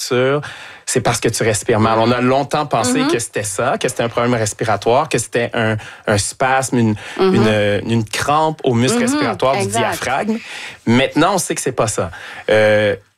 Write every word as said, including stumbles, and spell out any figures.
sur c'est parce que tu respires mal. On a longtemps pensé mm-hmm. que c'était ça, que c'était un problème respiratoire, que c'était un, un spasme, une, mm-hmm. une, une crampe au muscle mm-hmm. respiratoire du exact. diaphragme. Maintenant, on sait que c'est pas ça. Euh,